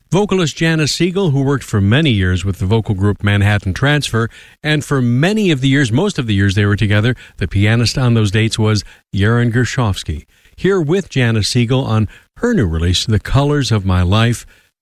Vocalist Janice Siegel, who worked for many years with the vocal group Manhattan Transfer, and for many of the years, most of the years they were together, the pianist on those dates was Yaron Gershovsky. Here with Janice Siegel on her new release, The Colors of My Life.